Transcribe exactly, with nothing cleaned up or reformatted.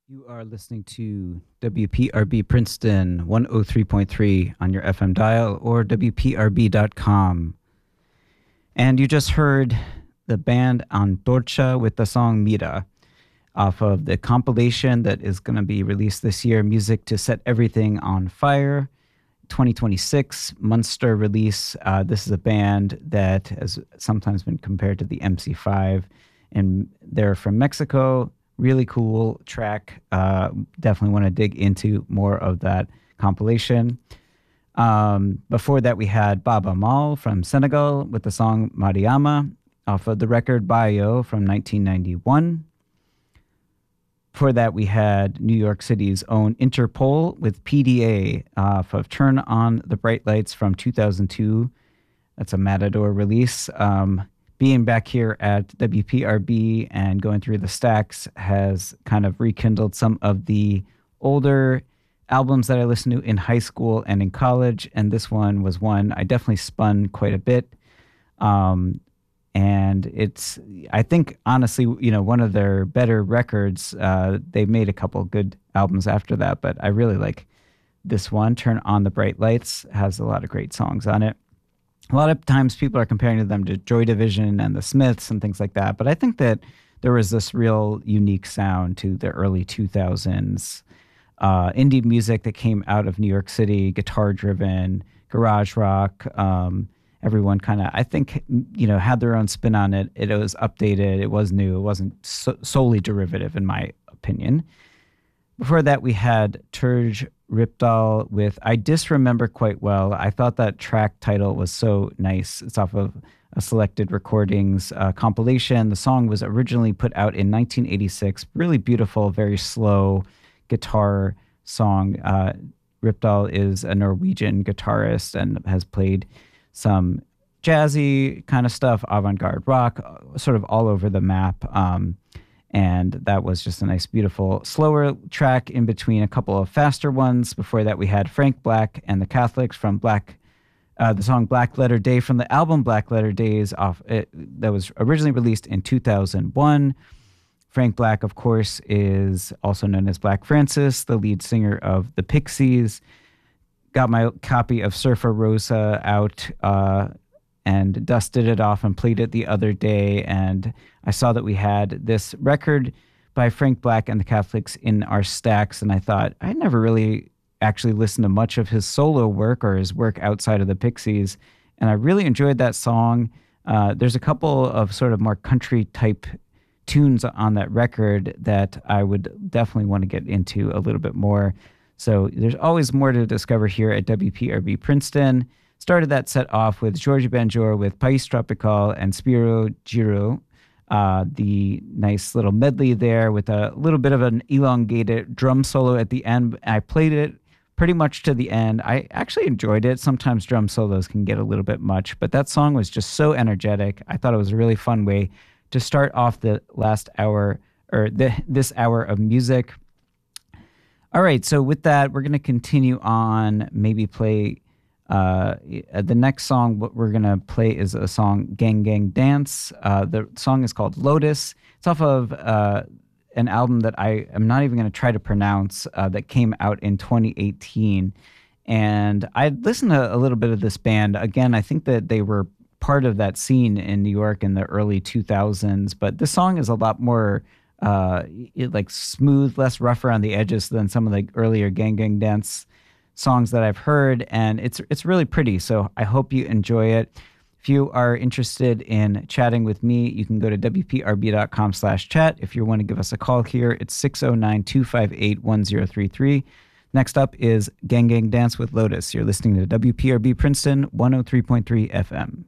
You are listening to W P R B Princeton one oh three point three on your F M dial or W P R B dot com. And you just heard the band Antorcha with the song Mira off of the compilation that is going to be released this year, Music to Set Everything on Fire, twenty twenty-six Munster release. Uh, this is a band that has sometimes been compared to the M C five, and they're from Mexico. Really cool track. Uh, definitely want to dig into more of that compilation. Um, before that, we had Baba Mal from Senegal with the song Mariama off of the record Bayo from nineteen ninety-one. Before that, we had New York City's own Interpol with P D A off of Turn on the Bright Lights from two thousand two. That's a Matador release. Um, being back here at W P R B and going through the stacks has kind of rekindled some of the older albums that I listened to in high school and in college, and this one was one I definitely spun quite a bit. Um, and it's, I think, honestly, you know, one of their better records. Uh, they made a couple good albums after that, but I really like this one, Turn on the Bright Lights. Has a lot of great songs on it. A lot of times people are comparing them to Joy Division and the Smiths and things like that, but I think that there was this real unique sound to the early two thousands uh, indie music that came out of New York City, guitar-driven, garage rock. Um, everyone kind of, I think, you know, had their own spin on it. It was updated. It was new. It wasn't so, solely derivative, in my opinion. Before that, we had Turj Ripdal with I Disremember Quite Well. I thought that track title was so nice. It's off of a Selected Recordings uh, compilation. The song was originally put out in nineteen eighty-six. Really beautiful, very slow guitar song. Uh, Ripdal is a Norwegian guitarist and has played some jazzy kind of stuff, avant-garde rock, sort of all over the map. Um, And that was just a nice, beautiful, slower track in between a couple of faster ones. Before that, we had Frank Black and the Catholics from Black, uh, the song Black Letter Day from the album Black Letter Days off it, that was originally released in two thousand one. Frank Black, of course, is also known as Black Francis, the lead singer of the Pixies. Got my copy of Surfer Rosa out uh, and dusted it off and played it the other day, and I saw that we had this record by Frank Black and the Catholics in our stacks, and I thought, I never really actually listened to much of his solo work or his work outside of the Pixies, and I really enjoyed that song. Uh, there's a couple of sort of more country-type tunes on that record that I would definitely want to get into a little bit more. So there's always more to discover here at W P R B Princeton. Started that set off with Georges Benjour with País Tropical and Spiro Giro. Uh, the nice little medley there with a little bit of an elongated drum solo at the end. I played it pretty much to the end. I actually enjoyed it. Sometimes drum solos can get a little bit much, but that song was just so energetic. I thought it was a really fun way to start off the last hour, or the, this hour of music. All right, so with that, we're going to continue on, maybe play... Uh, the next song what we're going to play is a song, Gang Gang Dance. Uh, the song is called Lotus. It's off of uh, an album that I am not even going to try to pronounce uh, that came out in twenty eighteen. And I listened to a little bit of this band. Again, I think that they were part of that scene in New York in the early two thousands, but this song is a lot more uh, it, like smooth, less rough around the edges than some of the earlier Gang Gang Dance songs that I've heard, and it's it's really pretty, so I hope you enjoy it. If you are interested in chatting with me, you can go to W P R B dot com slash chat. If you want to give us a call here, it's six oh nine, two five eight, one oh three three. Next up is Gang Gang Dance with Lotus. You're listening to W P R B Princeton one oh three point three F M.